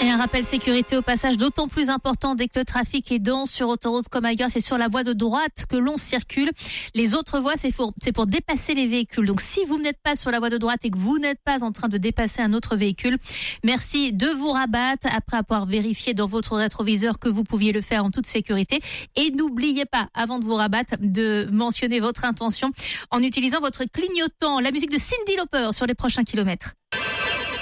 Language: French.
Et un rappel sécurité au passage d'autant plus important dès que le trafic est dense sur autoroute comme ailleurs, c'est sur la voie de droite que l'on circule. Les autres voies, c'est pour dépasser les véhicules. Donc si vous n'êtes pas sur la voie de droite et que vous n'êtes pas en train de dépasser un autre véhicule, merci de vous rabattre après avoir vérifié dans votre rétroviseur que vous pouviez le faire en toute sécurité. Et n'oubliez pas, avant de vous rabattre, de mentionner votre intention en utilisant votre clignotant. La musique de Cyndi Lauper sur les prochains kilomètres.